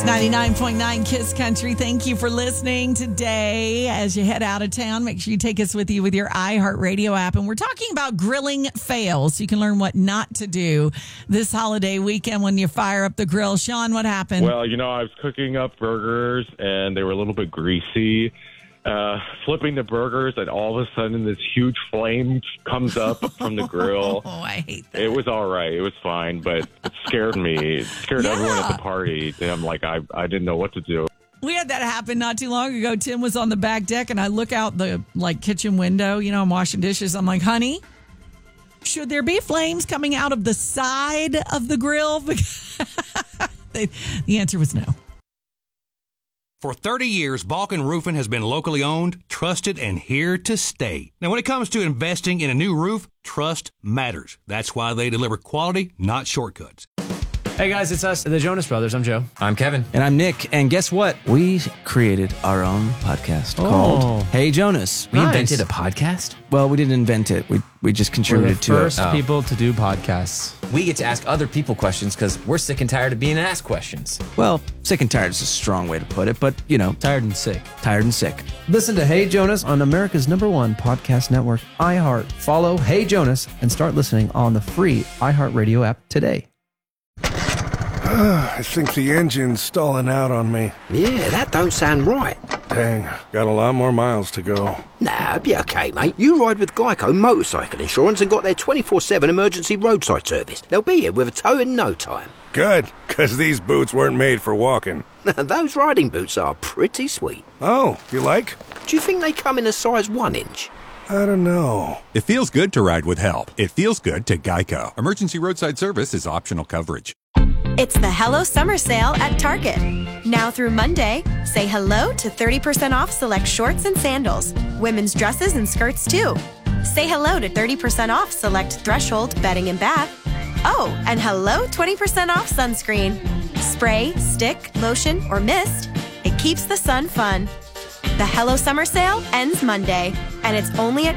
It's 99.9 Kiss Country. Thank you for listening today. As you head out of town, make sure you take us with you with your iHeartRadio app. And we're talking about grilling fails, so you can learn what not to do this holiday weekend when you fire up the grill. Sean, what happened? Well, I was cooking up burgers, and they were a little bit greasy. Flipping the burgers, and all of a sudden this huge flame comes up from the grill. Oh, I hate that. It was all right. It was fine, but it scared me. It scared everyone at the party. And I'm like, I didn't know what to do. We had that happen not too long ago. Tim was on the back deck, and I look out the kitchen window. I'm washing dishes. I'm like, honey, should there be flames coming out of the side of the grill? The answer was no. For 30 years, Balkan Roofing has been locally owned, trusted, and here to stay. Now, when it comes to investing in a new roof, trust matters. That's why they deliver quality, not shortcuts. Hey guys, it's us, the Jonas Brothers. I'm Joe. I'm Kevin. And I'm Nick. And guess what? We created our own podcast called Hey Jonas. We invented a podcast? Well, we didn't invent it. We just contributed to it. We're the first people to do podcasts. We get to ask other people questions because we're sick and tired of being asked questions. Well, sick and tired is a strong way to put it, but, Tired and sick. Tired and sick. Listen to Hey Jonas on America's #1 podcast network, iHeart. Follow Hey Jonas and start listening on the free iHeartRadio app today. I think the engine's stalling out on me. Yeah, that don't sound right. Dang, got a lot more miles to go. Nah, be okay, mate. You ride with Geico Motorcycle Insurance and got their 24/7 emergency roadside service. They'll be here with a tow in no time. Good, because these boots weren't made for walking. Those riding boots are pretty sweet. Oh, you like? Do you think they come in a size 1 inch? I don't know. It feels good to ride with help. It feels good to Geico. Emergency roadside service is optional coverage. It's the Hello Summer Sale at Target. Now through Monday, say hello to 30% off select shorts and sandals, women's dresses and skirts too. Say hello to 30% off select Threshold bedding and bath. Oh, and hello 20% off sunscreen. Spray, stick, lotion, or mist. It keeps the sun fun. The Hello Summer Sale ends Monday, and it's only at